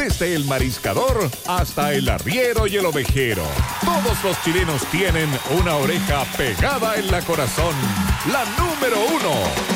desde el Mariscador hasta el Arriero y el Ovejero. Todos los chilenos tienen una oreja pegada en la corazón. La número 1.